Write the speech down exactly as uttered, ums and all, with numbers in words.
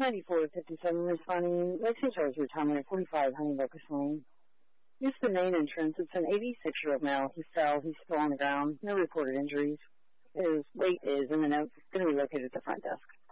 ninety-four fifty-seven responding. Lexi Charles retirement at forty-five Honey Locust Lane. Use the main entrance. It's an eighty-six-year-old male. He fell. He's still on the ground. No reported injuries. His weight is in the notes. It's going to be located at the front desk.